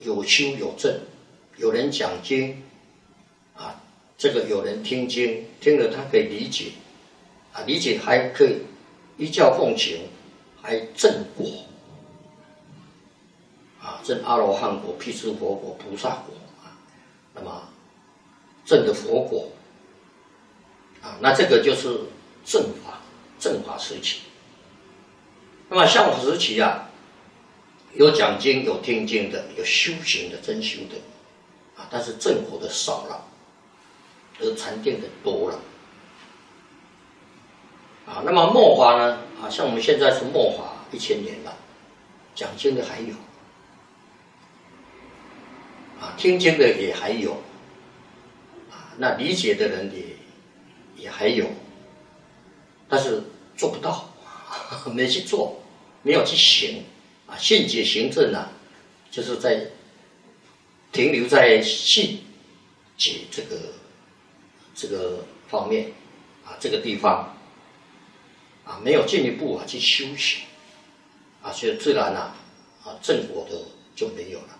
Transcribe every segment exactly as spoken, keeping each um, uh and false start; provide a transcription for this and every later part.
有修有证，有人讲经，啊，这个有人听经，听了他可以理解，啊，理解还可以依教奉行，还证果，啊，证阿罗汉果、辟支佛果、菩萨果，啊，那么证的佛果，啊，那这个就是正法，正法时期。那么相法时期啊。有讲经、有听经的，有修行的、真修的，啊，但是正果的少了，而禅定的多了，啊，那么末法呢？啊，像我们现在是末法一千年了，讲经的还有，啊，听经的也还有，啊，那理解的人也也还有，但是做不到，没去做，没有去行。啊，信解行证啊，就是在停留在信解这个这个方面啊，这个地方啊，没有进一步啊去修行啊，所以自然啊啊正果的就没有了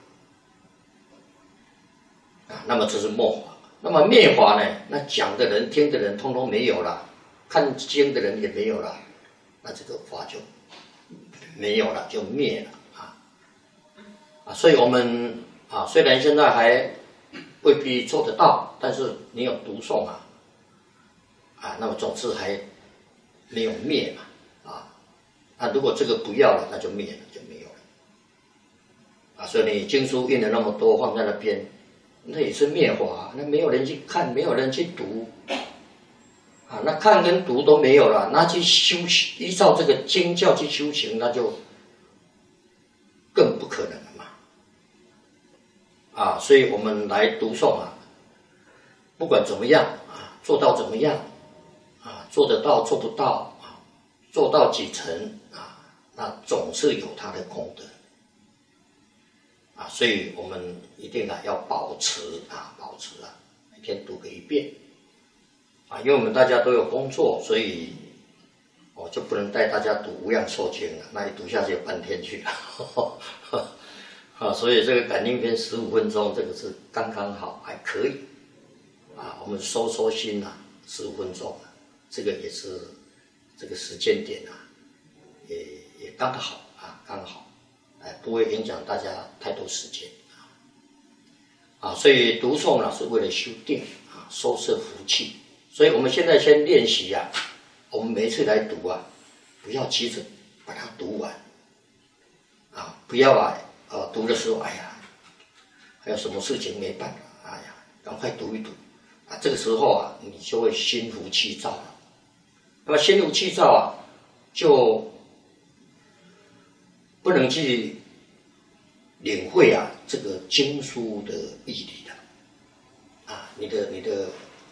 啊。那么这是末法，那么灭法呢？那讲的人、听的人，通通没有了，看经的人也没有了，那这个法就没有了，就灭了啊！啊，所以我们啊，虽然现在还未必做得到，但是你有读诵啊，啊，那么总之还没有灭嘛，啊，那如果这个不要了，那就灭了，就没有了，啊，所以你经书印了那么多放在那边，那也是灭法，那没有人去看，没有人去读。啊，那看跟读都没有了，那去修行，依照这个经教去修行，那就更不可能了嘛。啊，所以我们来读诵啊，不管怎么样啊，做到怎么样啊，做得到做不到啊，做到几成啊，那总是有它的功德啊，所以我们一定啊要保持啊，保持啊，每天读个一遍。啊，因为我们大家都有工作，所以我就不能带大家读《无量寿经》了，那一读下去有半天去了。啊，所以这个感应篇十五分钟，这个是刚刚好，还可以。啊，我们收收心啊，十五分钟，这个也是这个时间点啊，也也刚好啊，刚好，哎，不会影响大家太多时间啊。啊，所以读诵呢是为了修定啊，收摄福气。所以我们现在先练习啊，我们每一次来读啊，不要急着把它读完，啊，不要啊，呃，读的时候，哎呀，还有什么事情没办法，哎呀，赶快读一读，啊，这个时候啊，你就会心浮气躁了。那么心浮气躁啊，就不能去领会啊这个经书的义理了，啊，你的你的。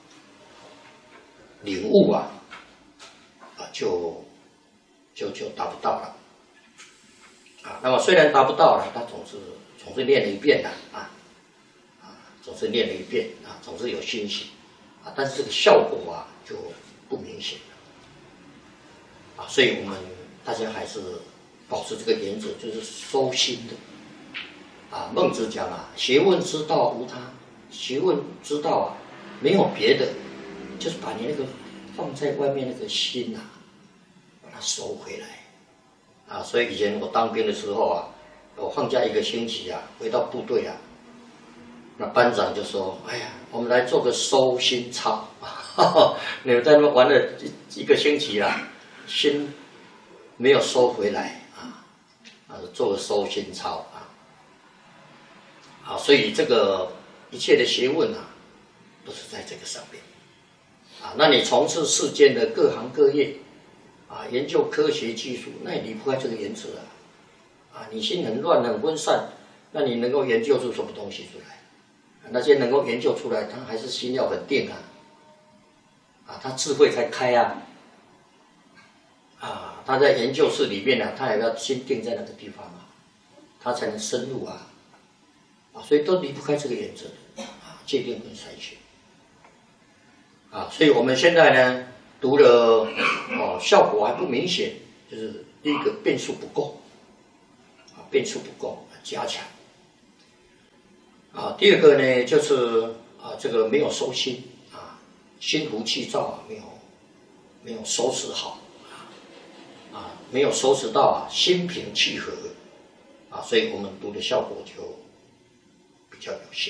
领悟啊，啊，就就就达不到了，啊，那么虽然达不到了，他总是总是练了一遍的啊，啊，总是练了一遍啊，总是有欣喜啊，但是这个效果啊就不明显了，啊，所以我们大家还是保持这个原则，就是收心的，啊，孟子讲啊，学问之道无他，学问之道啊，没有别的。就是把你那个放在外面那个心啊，把它收回来啊！所以以前我当兵的时候啊，我放假一个星期啊，回到部队啊，那班长就说：“哎呀，我们来做个收心操。你们在那玩了一一个星期啊，心没有收回来啊，啊，做个收心操啊。啊，所以这个一切的学问啊，都是在这个上面。”啊，那你从事世间的各行各业，啊，研究科学技术，那也离不开这个原则啊。啊，你心很乱很分散，那你能够研究出什么东西出来？那些能够研究出来，他还是心要很定啊，啊，他智慧才开啊，啊，他在研究室里面呢、啊，他也要心定在那个地方啊，他才能深入啊，啊，所以都离不开这个原则的啊，戒定跟筛选。啊，所以我们现在呢读了哦，效果还不明显，就是第一个变数不够，啊，变数不够，加强。 啊，第二个呢，就是啊，这个没有收心啊，心浮气躁啊，没有没有收拾好啊，没有收拾到啊，心平气和啊，所以我们读的效果就比较有限。